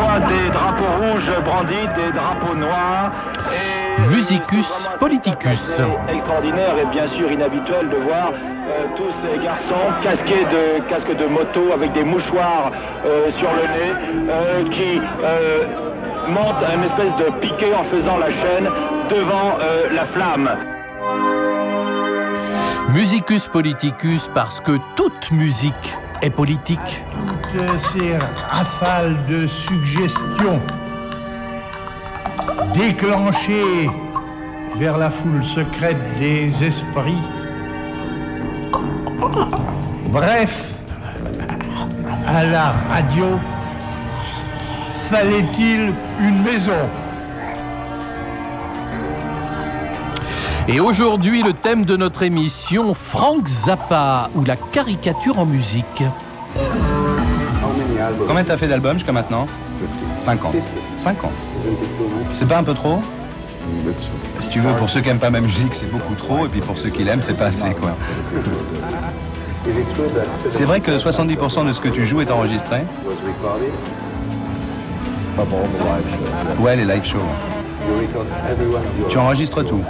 voit des drapeaux rouges brandis, des drapeaux noirs. Musicus Politicus. Extraordinaire et bien sûr inhabituel de voir tous ces garçons casques de moto avec des mouchoirs sur le nez qui montent une espèce de piqué en faisant la chaîne devant la flamme. Musicus Politicus parce que toute musique est politique. Toutes ces rafales de suggestions déclenchées vers la foule secrète des esprits. Bref, à la radio, fallait-il une maison ? Et aujourd'hui, le thème de notre émission, Frank Zappa, ou la caricature en musique. Combien t'as fait d'albums jusqu'à maintenant ? 5 ans. 5 ans. C'est pas un peu trop ? Si tu veux, pour ceux qui aiment pas ma musique, c'est beaucoup trop, et puis pour ceux qui l'aiment, c'est pas assez, quoi. C'est vrai que 70% de ce que tu joues est enregistré ? Ouais, les live shows. Tu enregistres tout.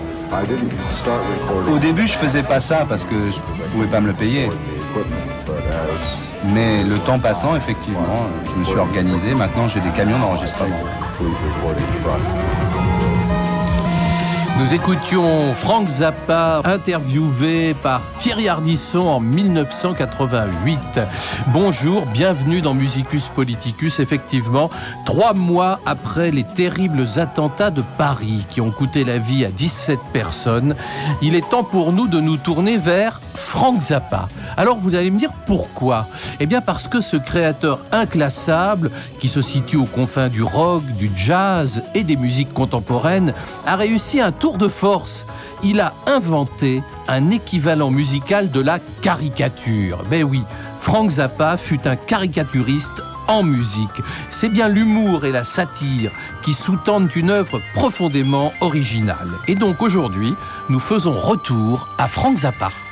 Au début, je faisais pas ça parce que je pouvais pas me le payer. Mais le temps passant, effectivement, je me suis organisé. Maintenant, j'ai des camions d'enregistrement. Nous écoutions Frank Zappa, interviewé par Thierry Ardisson en 1988. Bonjour, bienvenue dans Musicus Politicus. Effectivement, 3 mois après les terribles attentats de Paris qui ont coûté la vie à 17 personnes, il est temps pour nous de nous tourner vers Frank Zappa. Alors vous allez me dire pourquoi ? Eh bien parce que ce créateur inclassable, qui se situe aux confins du rock, du jazz et des musiques contemporaines, a réussi un tour de force. Il a inventé un équivalent musical de la caricature. Ben oui, Frank Zappa fut un caricaturiste en musique. C'est bien l'humour et la satire qui sous-tendent une œuvre profondément originale. Et donc aujourd'hui, nous faisons retour à Frank Zappa.